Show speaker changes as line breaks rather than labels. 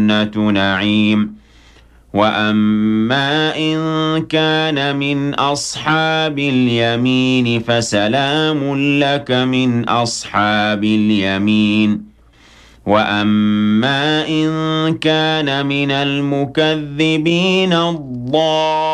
جَنَّةُ نَعِيمٍ وَأَمَّا إِن كَانَ مِنْ أَصْحَابِ الْيَمِينِ فَسَلَامٌ لَّكَ مِنْ أَصْحَابِ الْيَمِينِ وَأَمَّا إِن كَانَ مِنَ الْمُكَذِّبِينَ الضَّالِّينَ